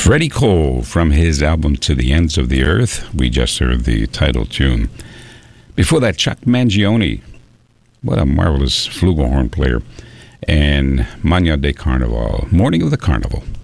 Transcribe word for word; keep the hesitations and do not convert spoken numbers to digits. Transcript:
Freddie Cole from his album To the Ends of the Earth. We just heard the title tune. Before that, Chuck Mangione. What a marvelous flugelhorn player. And Magna de Carnaval, Morning of the Carnival.